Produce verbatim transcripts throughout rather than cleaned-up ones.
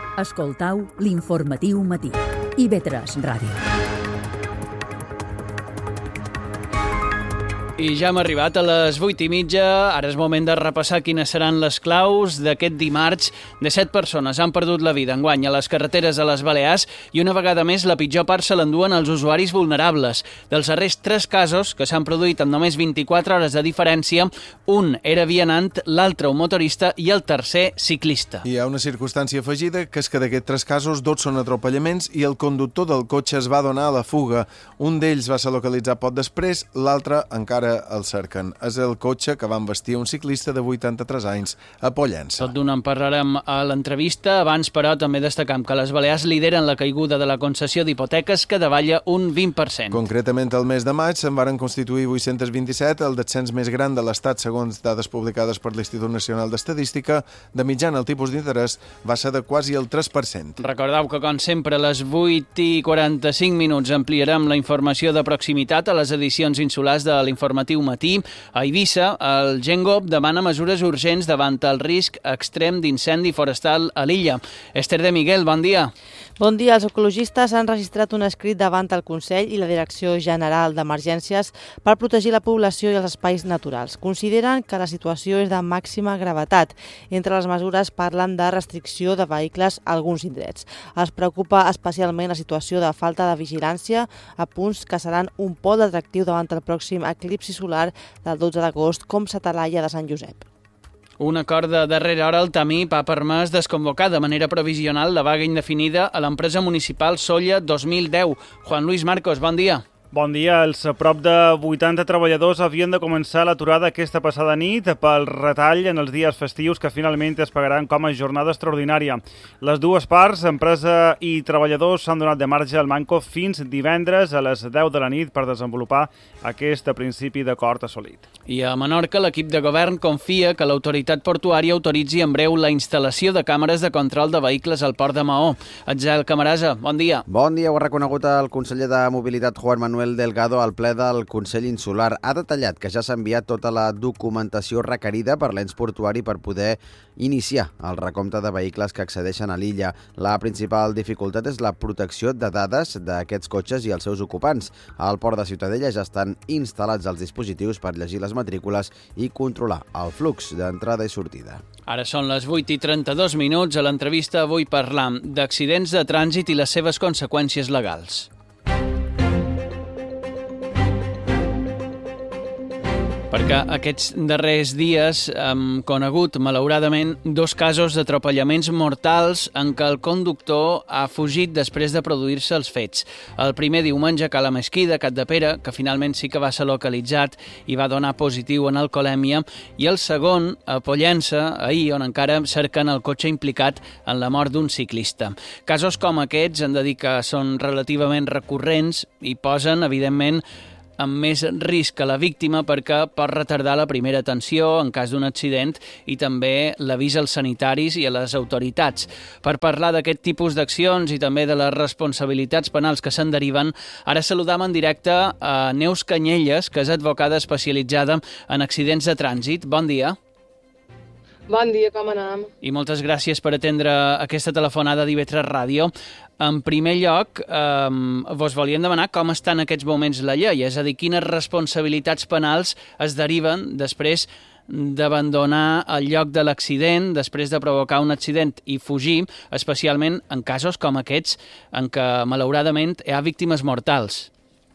Escoltau l'informatiu matí. i ve tres Ràdio. I ja hem arribat a les vuit i mitja, ara és moment de repassar quines seran les claus d'aquest dimarts. De set persones han perdut la vida enguany a les carreteres de les Balears i una vegada més la pitjor part se l'enduen els usuaris vulnerables. Dels darrers tres casos, que s'han produït amb només vint-i-quatre hores de diferència, un era vianant, l'altre un motorista i el tercer ciclista. Hi ha una circumstància afegida, que és que d'aquests tres casos, dos són atropellaments i el conductor del cotxe es va donar a la fuga. Un d'ells va ser localitzat poc després, l'altre encara el cerquen. És el cotxe que va envestir un ciclista de vuitanta-tres anys a Pollença. Tot d'una en parlarem a l'entrevista. Abans, però, també destacam que les Balears lideren la caiguda de la concessió d'hipoteques, que davalla un vint per cent. Concretament, el mes de maig se'n varen constituir vuit-cents vint-i-set, el descens més gran de l'Estat, segons dades publicades per l'Institut Nacional d'Estadística. De mitjana, el tipus d'interès va ser de quasi el tres per cent. Recordeu que, com sempre, a les vuit i quaranta-cinc minuts ampliarem la informació de proximitat a les edicions insulars de l'informatiu matí. A Eivissa, el Gengop demana mesures urgents davant el risc extrem d'incendi forestal a l'illa. Esther de Miguel, bon dia. Bon dia. Els ecologistes han registrat un escrit davant el Consell i la Direcció General d'Emergències per protegir la població i els espais naturals. Consideren que la situació és de màxima gravetat. Entre les mesures parlen de restricció de vehicles a alguns indrets. Els preocupa especialment la situació de falta de vigilància a punts que seran un pol atractiu davant el pròxim eclipsi solar del dotze d'agost, com sa Talaia de Sant Josep. Un acord de darrera hora al Tamip ha permès desconvocar de manera provisional la vaga indefinida a l'empresa municipal Solla dos mil deu. Juan Luis Marcos, bon dia. Bon dia. Els prop de vuitanta treballadors havien de començar l'aturada aquesta passada nit pel retall en els dies festius que finalment es pagaran com a jornada extraordinària. Les dues parts, empresa i treballadors, s'han donat de marge al manco fins divendres a les deu de la nit per desenvolupar aquest principi d'acord assolit. I a Menorca, l'equip de govern confia que l'autoritat portuària autoritzi en breu la instal·lació de càmeres de control de vehicles al port de Maó. Atzel Camarasa, bon dia. Bon dia. Ho ha reconegut el conseller de Mobilitat, Juan Manuel Delgado, al ple del Consell Insular. Ha detallat que ja s'ha enviat tota la documentació requerida per l'ens portuari per poder iniciar el recompte de vehicles que accedeixen a l'illa. La principal dificultat és la protecció de dades d'aquests cotxes i els seus ocupants. Al port de Ciutadella ja estan instal·lats els dispositius per llegir les matrícules i controlar el flux d'entrada i sortida. Ara són les vuit i trenta-dos minuts. A l'entrevista avui parlam d'accidents de trànsit i les seves conseqüències legals. Perquè aquests darrers dies hem conegut, malauradament, dos casos d'atropellaments mortals en què el conductor ha fugit després de produir-se els fets. El primer diumenge a Cala Mesquida, Capdepera, que finalment sí que va ser localitzat i va donar positiu en alcoholèmia, i el segon a Pollença, ahir, on encara cerquen el cotxe implicat en la mort d'un ciclista. Casos com aquests hem de dir que són relativament recurrents i posen, evidentment, amb més risc a la víctima perquè pot retardar la primera atenció en cas d'un accident i també l'avís als sanitaris i a les autoritats. Per parlar d'aquest tipus d'accions i també de les responsabilitats penals que se'n deriven, ara saludam en directe a Neus Canyelles, que és advocada especialitzada en accidents de trànsit. Bon dia. Bon dia, com anem? I moltes gràcies per atendre aquesta telefonada d'I V tres Ràdio. En primer lloc, eh, vos volíem demanar com està en aquests moments la llei, és a dir, quines responsabilitats penals es deriven després d'abandonar el lloc de l'accident, després de provocar un accident i fugir, especialment en casos com aquests en què, malauradament, hi ha víctimes mortals.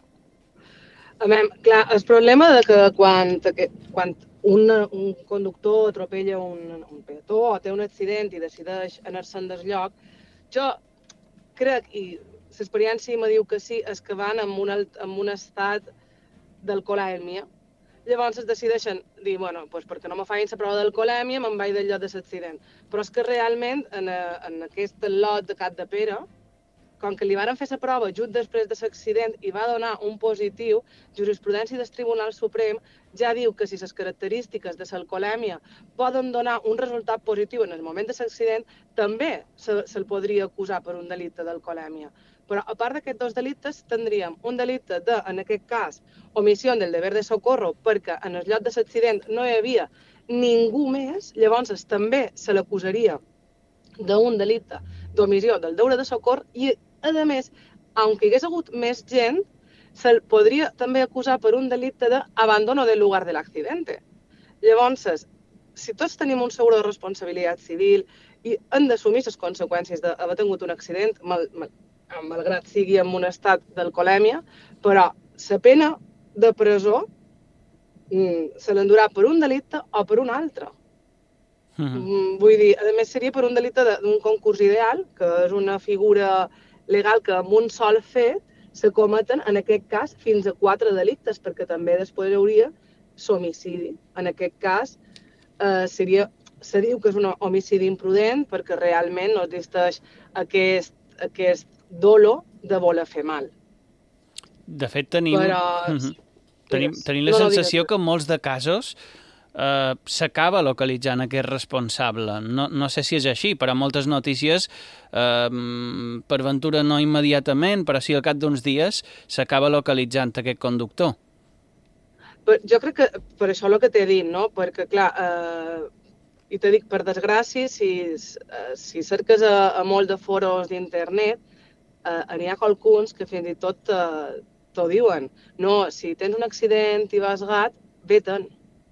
A veure, clar, el problema de que quan, que, quan un, un conductor atropella un, un peató o té un accident i decideix anar-se'n del lloc, jo crec, i l'experiència me diu que sí, és que van en un, en un estat d'alcoholèmia. Llavors es decideixen dir, bueno, doncs perquè no me facin la prova d'alcoholèmia, me'n vaig del lloc de l'accident. Però és que realment, en, en aquest lot de Capdepera, com que li van fer la prova just després de l'accident i va donar un positiu, jurisprudència del Tribunal Suprem ja diu que si les característiques de l'alcoholèmia poden donar un resultat positiu en el moment de l'accident, també se'l se podria acusar per un delicte d'alcoholèmia. Però a part d'aquests dos delictes, tindríem un delicte de, en aquest cas, omissió del deber de socorro, perquè en el lloc de l'accident no hi havia ningú més, llavors també se l'acusaria d'un delicte d'omissió del deure de socors i, a més, aunque hi hagués hagut més gent, se'l podria també acusar per un delicte d'abandono del lugar de l'accidente. Llavors, si tots tenim un seguro de responsabilitat civil i hem d'assumir les conseqüències d'haver tingut un accident, mal, mal, malgrat sigui en un estat d'alcoholèmia, però la pena de presó mm, se l'endurà per un delicte o per un altre. Mm-hmm. Vull dir, a més seria per un delicte d'un concurs ideal, que és una figura legal que amb un sol fet se cometen, en aquest cas, fins a quatre delictes, perquè també després hi hauria l'homicidi. En aquest cas, eh, seria, se diu que és un homicidi imprudent perquè realment no existeix aquest, aquest dolo de voler fer mal. De fet, tenim, Però... mm-hmm. tenim, tenim la no, no, sensació que en molts de casos Uh, s'acaba localitzant aquest responsable. No, no sé si és així, però moltes notícies, uh, per ventura no immediatament, però sí al cap d'uns dies, s'acaba localitzant aquest conductor. Però jo crec que per això el que t'he dit, no? Perquè, clar, eh, i t'he dit, per desgràcia, si, si cerques a, a molt de foros d'internet, eh, n'hi ha qualcuns que fins i tot eh, t'ho diuen. No, si tens un accident i vas gat, ve-te'n.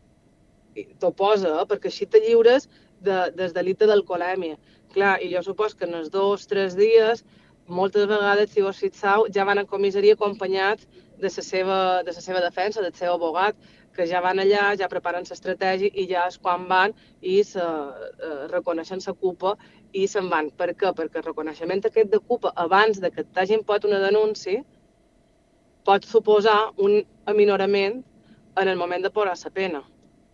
T'ho posa, eh? Perquè així te lliures de, del delicte d'alcoholèmia. Clar, i jo supos que en els dos, tres dies, moltes vegades, si vos fixeu, ja van a comissaria acompanyats de la seva, de la seva defensa, del seu abogat, que ja van allà, ja preparen l'estratègia i ja és quan van i se, eh, reconeixen la culpa i se'n van. Per què? Perquè el reconeixement aquest de culpa abans de que t'hagin pot una denúncia pot suposar un aminorament en el moment de posar la pena.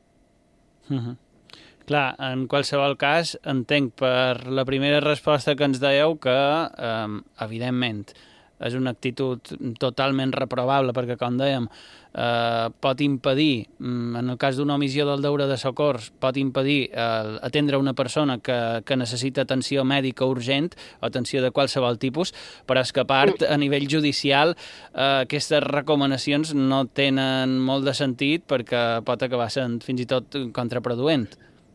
Uh-huh. Clar, en qualsevol cas, entenc per la primera resposta que ens dèieu que, eh, evidentment, és una actitud totalment reprovable perquè, com dèiem, eh, pot impedir, en el cas d'una omissió del deure de socors, pot impedir eh, atendre una persona que, que necessita atenció mèdica urgent o atenció de qualsevol tipus, però és que a part, a nivell judicial, eh, aquestes recomanacions no tenen molt de sentit perquè pot acabar sent fins i tot contraproduent.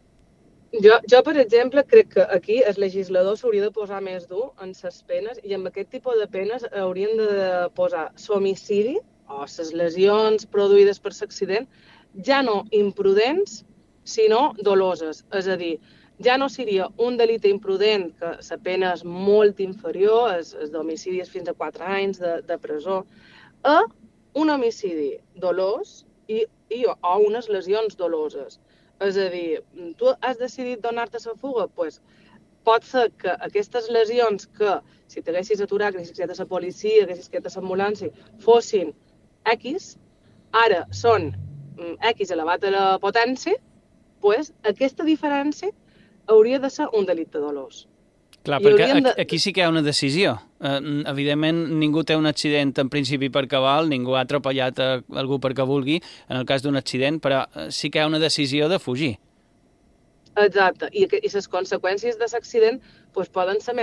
Jo, jo, per exemple, crec que aquí el legislador s'hauria de posar més dur en les penes i amb aquest tipus de penes haurien de posar l'homicidi o les lesions produïdes per l'accident ja no imprudents, sinó doloses. És a dir, ja no seria un delicte imprudent, que la pena és molt inferior, és, és d'homicidi fins a quatre anys de, de presó, a un homicidi dolós i, i, o unes lesions doloses. És a dir, tu has decidit donar-te la fuga, doncs pot ser que aquestes lesions que, si t'haguessis aturat, que haguessis cridat a la policia, que haguessis cridat a l'ambulància, fossin X, ara són X elevat a la potència, doncs aquesta diferència hauria de ser un delicte dolós. Clar, perquè de... aquí sí que hi ha una decisió. Eh, evidentment, ningú té un accident en principi perquè vol, ningú ha atropellat a algú perquè vulgui, en el cas d'un accident, però sí que hi ha una decisió de fugir. Exacte, i, i les conseqüències de l'accident doncs, poden ser més